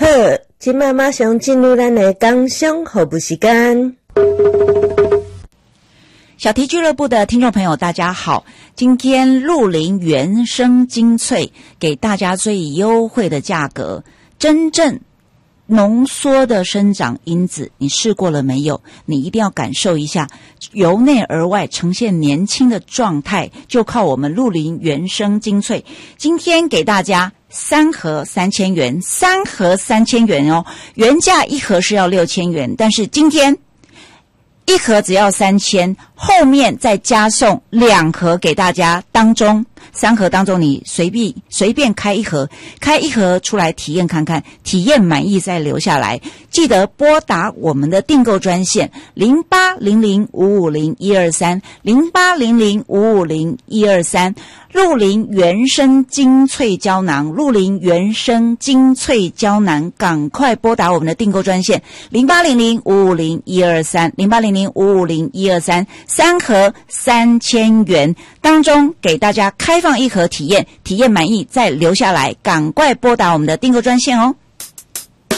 现在马上进入咱的工商服务时间。 小题俱乐部的听众朋友大家好，今天鹿林原生精粹给大家最优惠的价格，真正浓缩的生长因子，你试过了没有？你一定要感受一下，由内而外呈现年轻的状态，就靠我们鹿林原生精粹。今天给大家3盒3000元，3盒3000元哦，原价1盒是要6000元，但是今天1盒只要3000，后面再加送2盒给大家，当中3盒当中你随便开1盒出来体验看看，体验满意再留下来。记得拨打我们的订购专线0800550123 0800550123，鹿林原生精粹胶囊，鹿林原生精粹胶囊，赶快拨打我们的订购专线0800550123 0800550123，3盒3000元，当中给大家开放1盒体验满意再留下来，赶快拨打我们的订购专线哦。